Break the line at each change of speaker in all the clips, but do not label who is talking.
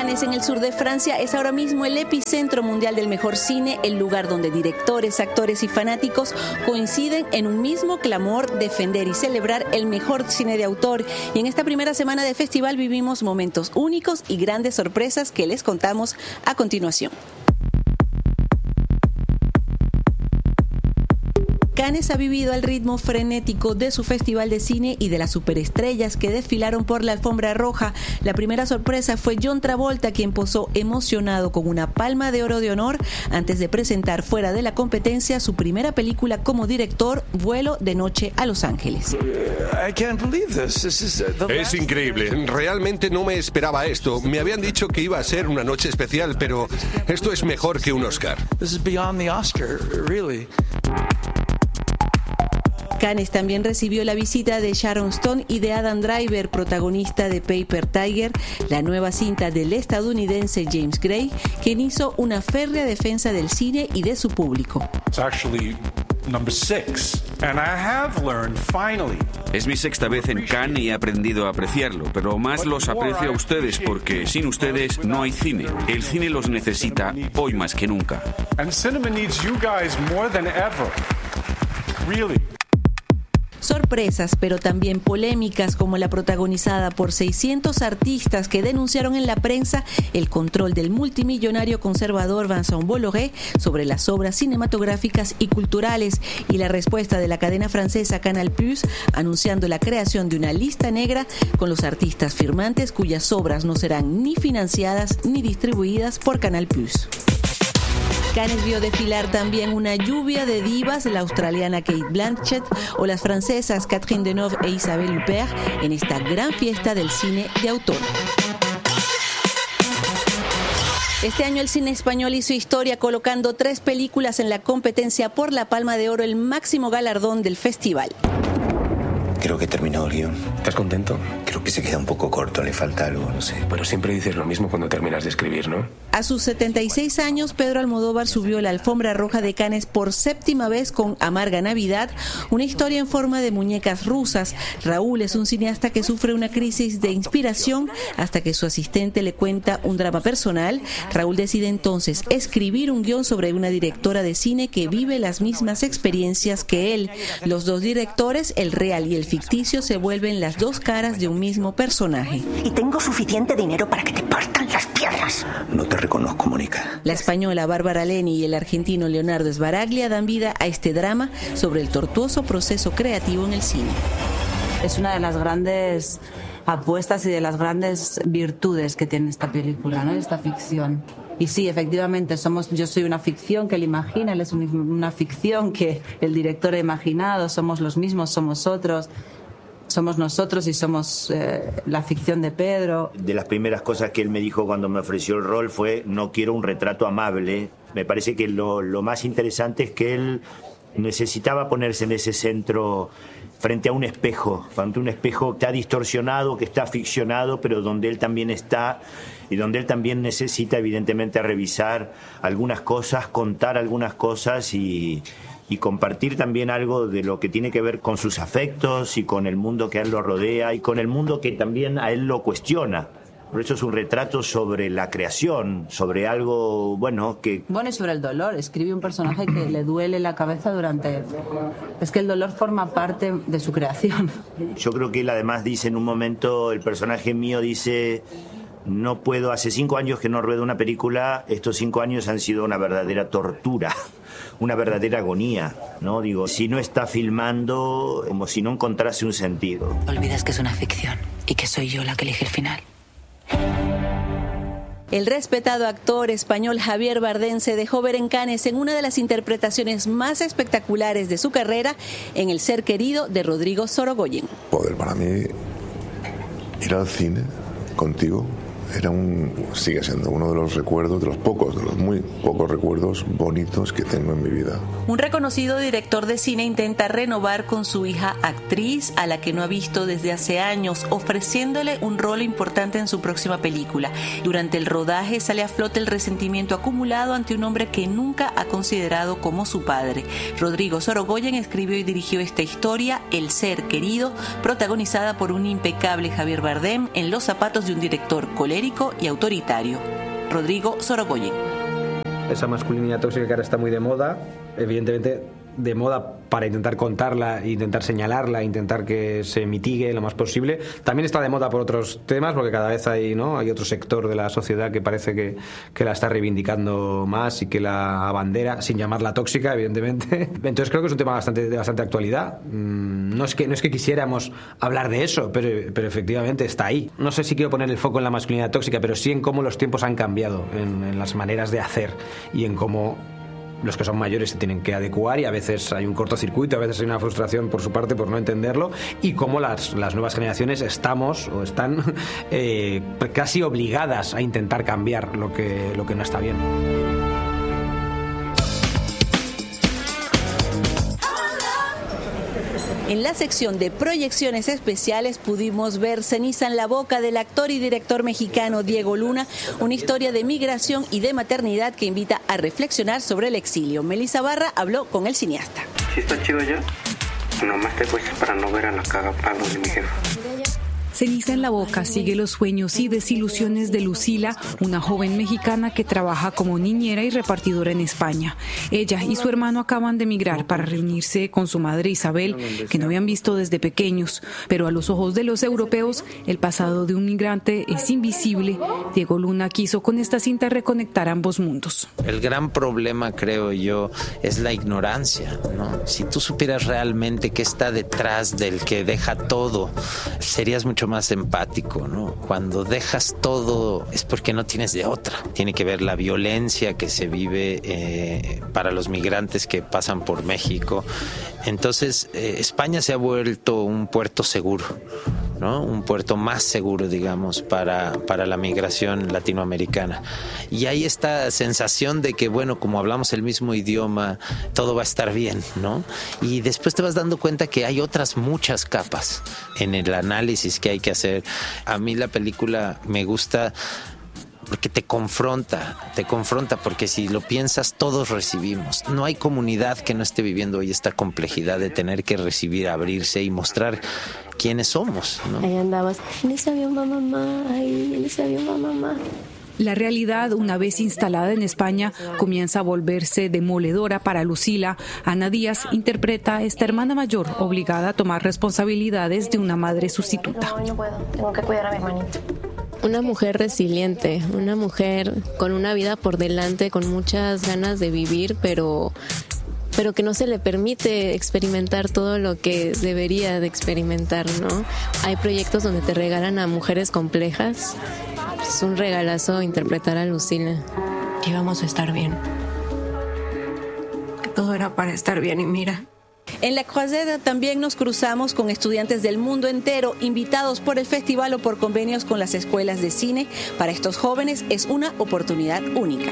Cannes, en el sur de Francia, es ahora mismo el epicentro mundial del mejor cine, el lugar donde directores, actores y fanáticos coinciden en un mismo clamor: defender y celebrar el mejor cine de autor. Y en esta primera semana de festival vivimos momentos únicos y grandes sorpresas que les contamos a continuación. Cannes ha vivido al ritmo frenético de su festival de cine y de las superestrellas que desfilaron por la alfombra roja. La primera sorpresa fue John Travolta, quien posó emocionado con una Palma de Oro de honor antes de presentar fuera de la competencia su primera película como director, Vuelo de noche a Los Ángeles.
Es increíble, realmente no me esperaba esto. Me habían dicho que iba a ser una noche especial, pero esto es mejor que un Oscar.
Cannes también recibió la visita de Sharon Stone y de Adam Driver, protagonista de Paper Tiger, la nueva cinta del estadounidense James Gray, quien hizo una férrea defensa del cine y de su público.
Es mi sexta vez en Cannes y he aprendido a apreciarlo, pero más los aprecio a ustedes porque sin ustedes no hay cine. El cine los necesita hoy más que nunca.
Sorpresas, pero también polémicas, como la protagonizada por 600 artistas que denunciaron en la prensa el control del multimillonario conservador Vincent Bolloré sobre las obras cinematográficas y culturales, y la respuesta de la cadena francesa Canal Plus anunciando la creación de una lista negra con los artistas firmantes cuyas obras no serán ni financiadas ni distribuidas por Canal Plus. Cannes vio desfilar también una lluvia de divas, la australiana Kate Blanchett o las francesas Catherine Deneuve e Isabelle Huppert, en esta gran fiesta del cine de autor. Este año el cine español hizo historia colocando 3 películas en la competencia por la Palma de Oro, el máximo galardón del festival.
Creo que he terminado el guión.
¿Estás contento?
Creo que se queda un poco corto, le falta algo, no sé.
Pero siempre dices lo mismo cuando terminas de escribir, ¿no?
A sus 76 años, Pedro Almodóvar subió la alfombra roja de Cannes por 7ª vez con Amarga Navidad, una historia en forma de muñecas rusas. Raúl es un cineasta que sufre una crisis de inspiración hasta que su asistente le cuenta un drama personal. Raúl decide entonces escribir un guión sobre una directora de cine que vive las mismas experiencias que él. Los dos directores, el real y el ficticio, se vuelven las dos caras de un mismo personaje.
Y tengo suficiente dinero para que te partan las piernas.
No te reconozco, Mónica.
La española Bárbara Leni y el argentino Leonardo Sbaraglia dan vida a este drama sobre el tortuoso proceso creativo en el cine.
Es una de las grandes apuestas y de las grandes virtudes que tiene esta película, ¿no? Esta ficción. Y sí, efectivamente, yo soy una ficción que él imagina, él es una ficción que el director ha imaginado, somos los mismos, somos otros. Somos nosotros y somos la ficción de Pedro.
De las primeras cosas que él me dijo cuando me ofreció el rol fue: no quiero un retrato amable. Me parece que lo más interesante es que él necesitaba ponerse en ese centro frente a un espejo que está distorsionado, que está ficcionado, pero donde él también está y donde él también necesita evidentemente revisar algunas cosas, contar algunas cosas y compartir también algo de lo que tiene que ver con sus afectos y con el mundo que a él lo rodea y con el mundo que también a él lo cuestiona. Por eso es un retrato sobre la creación, sobre algo,
y sobre el dolor. Escribe un personaje que le duele la cabeza Es que el dolor forma parte de su creación.
Yo creo que él además dice en un momento, el personaje mío dice: no puedo, hace 5 años que no ruedo una película, estos 5 años han sido una verdadera tortura, una verdadera agonía, ¿no? Digo, si no está filmando, como si no encontrase un sentido.
Olvidas que es una ficción y que soy yo la que elige el final.
El respetado actor español Javier Bardem se dejó ver en Cannes en una de las interpretaciones más espectaculares de su carrera, en El ser querido de Rodrigo Sorogoyen.
Poder para mí ir al cine contigo sigue siendo uno de los recuerdos, de los muy pocos recuerdos bonitos que tengo en mi vida.
Un reconocido director de cine intenta renovar con su hija actriz, a la que no ha visto desde hace años, ofreciéndole un rol importante en su próxima película. Durante el rodaje sale a flote el resentimiento acumulado ante un hombre que nunca ha considerado como su padre. Rodrigo Sorogoyen escribió y dirigió esta historia, El ser querido, protagonizada por un impecable Javier Bardem en los zapatos de un director colega colérico y autoritario. Rodrigo Sorogoyen.
Esa masculinidad tóxica que ahora está muy de moda, evidentemente de moda para intentar contarla, intentar señalarla, intentar que se mitigue lo más posible. También está de moda por otros temas, porque cada vez hay otro sector de la sociedad que parece que la está reivindicando más y que la abandera, sin llamarla tóxica, evidentemente. Entonces creo que es un tema de bastante actualidad. No es que quisiéramos hablar de eso, pero efectivamente está ahí. No sé si quiero poner el foco en la masculinidad tóxica, pero sí en cómo los tiempos han cambiado, en las maneras de hacer y en cómo los que son mayores se tienen que adecuar, y a veces hay un cortocircuito, a veces hay una frustración por su parte por no entenderlo, y cómo las nuevas generaciones están casi obligadas a intentar cambiar lo que no está bien.
En la sección de proyecciones especiales pudimos ver Ceniza en la boca del actor y director mexicano Diego Luna, una historia de migración y de maternidad que invita a reflexionar sobre el exilio. Melissa Barra habló con el cineasta.
¿Sí está chido ya? Nomás te fuiste para no ver a la cagapalos de mi jefa.
Ceniza en la boca sigue los sueños y desilusiones de Lucila, una joven mexicana que trabaja como niñera y repartidora en España. Ella y su hermano acaban de emigrar para reunirse con su madre Isabel, que no habían visto desde pequeños. Pero a los ojos de los europeos, el pasado de un migrante es invisible. Diego Luna quiso con esta cinta reconectar ambos mundos.
El gran problema, creo yo, es la ignorancia, ¿no? Si tú supieras realmente qué está detrás del que deja todo, serías mucho más empático, ¿no? Cuando dejas todo es porque no tienes de otra. Tiene que ver la violencia que se vive para los migrantes que pasan por México. Entonces, España se ha vuelto un puerto seguro, ¿no? Un puerto más seguro, digamos, para la migración latinoamericana. Y hay esta sensación de que, bueno, como hablamos el mismo idioma, todo va a estar bien, ¿no? Y después te vas dando cuenta que hay otras muchas capas en el análisis que hay que hacer. A mí la película me gusta porque te confronta, porque si lo piensas, todos recibimos. No hay comunidad que no esté viviendo hoy esta complejidad de tener que recibir, abrirse y mostrar quiénes somos, ¿no?
Ahí andabas, en ese avión va mamá, ahí en ese avión va mamá.
La realidad, una vez instalada en España, comienza a volverse demoledora para Lucila. Ana Díaz interpreta a esta hermana mayor, obligada a tomar responsabilidades de una madre sustituta.
No, hoy no puedo, tengo que cuidar a mi hermanito. Una mujer resiliente, una mujer con una vida por delante, con muchas ganas de vivir, pero que no se le permite experimentar todo lo que debería de experimentar, ¿no? Hay proyectos donde te regalan a mujeres complejas. Es un regalazo interpretar a Lucila. Que vamos a estar bien. Que todo era para estar bien y mira.
En la Croisette también nos cruzamos con estudiantes del mundo entero, invitados por el festival o por convenios con las escuelas de cine. Para estos jóvenes es una oportunidad única.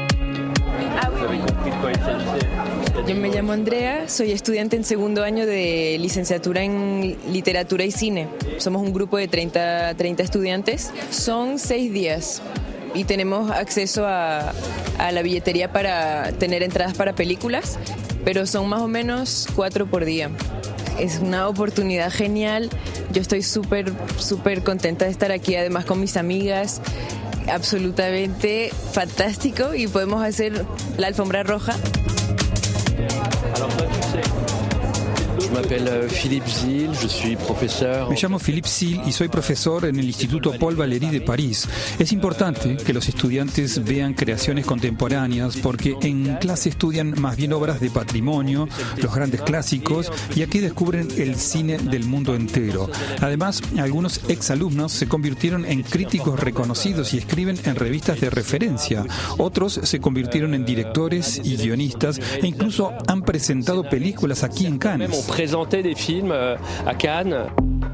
Yo me llamo Andrea, soy estudiante en segundo año de licenciatura en literatura y cine. Somos un grupo de 30 estudiantes. Son 6 días y tenemos acceso a la billetería para tener entradas para películas, pero son más o menos 4 por día. Es una oportunidad genial. Yo estoy súper contenta de estar aquí, además con mis amigas. Absolutamente fantástico, y podemos hacer la alfombra roja.
Me llamo Philippe Zil y soy profesor en el Instituto Paul Valéry de París. Es importante que los estudiantes vean creaciones contemporáneas porque en clase estudian más bien obras de patrimonio, los grandes clásicos, y aquí descubren el cine del mundo entero. Además, algunos exalumnos se convirtieron en críticos reconocidos y escriben en revistas de referencia. Otros se convirtieron en directores y guionistas e incluso han presentado películas aquí en Cannes.
Présenter des films à Cannes.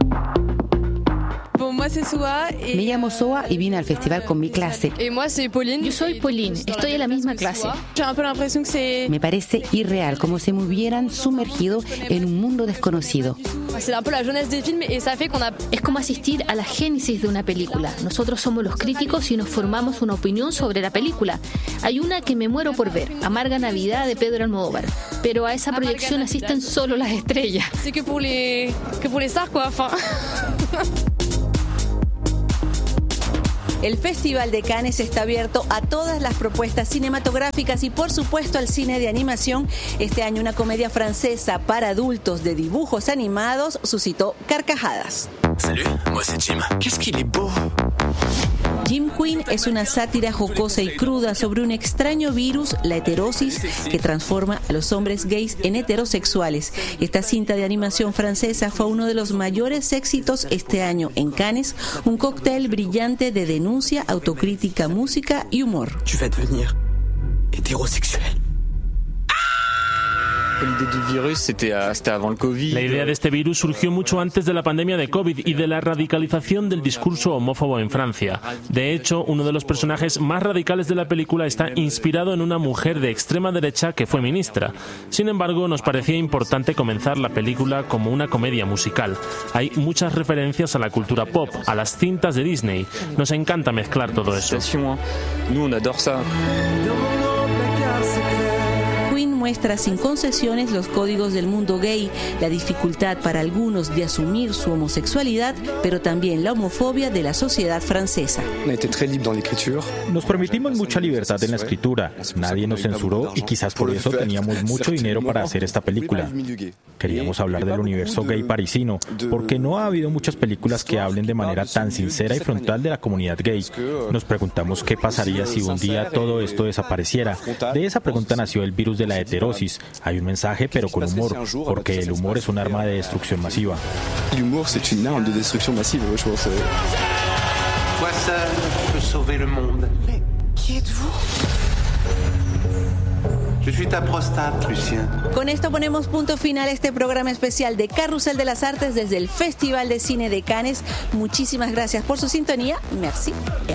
Me llamo Soa y vine al festival con mi clase.
Yo soy Pauline, estoy en la misma clase.
Me parece irreal, como si me hubieran sumergido en un mundo desconocido.
Es como asistir a la génesis de una película. Nosotros somos los críticos y nos formamos una opinión sobre la película. Hay una que me muero por ver, Amarga Navidad de Pedro Almodóvar. Pero a esa proyección asisten solo las estrellas.
El Festival de Cannes está abierto a todas las propuestas cinematográficas y por supuesto al cine de animación. Este año una comedia francesa para adultos de dibujos animados suscitó carcajadas.
Salut, moi c'est Jim. Qu'est-ce qu'il est beau.
Jim Queen es una sátira jocosa y cruda sobre un extraño virus, la heterosis, que transforma a los hombres gays en heterosexuales. Esta cinta de animación francesa fue uno de los mayores éxitos este año en Cannes, un cóctel brillante de denuncia, autocrítica, música y humor.
Tu vas devenir hétérosexuel.
La idea de este virus surgió mucho antes de la pandemia de COVID y de la radicalización del discurso homófobo en Francia. De hecho, uno de los personajes más radicales de la película está inspirado en una mujer de extrema derecha que fue ministra. Sin embargo, nos parecía importante comenzar la película como una comedia musical. Hay muchas referencias a la cultura pop, a las cintas de Disney. Nos encanta mezclar todo eso.
Muestra sin concesiones los códigos del mundo gay, la dificultad para algunos de asumir su homosexualidad, pero también la homofobia de la sociedad francesa.
Nos permitimos mucha libertad en la escritura, nadie nos censuró y quizás por eso teníamos mucho dinero para hacer esta película. Queríamos hablar del universo gay parisino, porque no ha habido muchas películas que hablen de manera tan sincera y frontal de la comunidad gay. Nos preguntamos qué pasaría si un día todo esto desapareciera. De esa pregunta nació el virus de la heterosis. Hay un mensaje, pero con humor, porque el humor es un arma de destrucción masiva.
L'humour, c'est une arme de destruction massive, je pense.
Toi seul peux sauver le monde.
Mais qui êtes-vous?
Je suis ta prostate, Lucien.
Con esto ponemos punto final a este programa especial de Carrusel de las Artes desde el Festival de Cine de Cannes. Muchísimas gracias por su sintonía. Merci.